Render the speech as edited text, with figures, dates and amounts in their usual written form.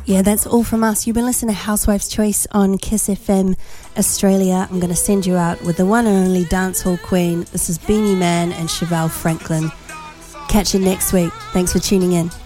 Yeah, that's all from us. You've been listening to Housewife's Choice on Kiss FM Australia. I'm going to send you out with the one and only dancehall queen. This is Beanie Man and Chevelle Franklin. Catch you next week. Thanks for tuning in.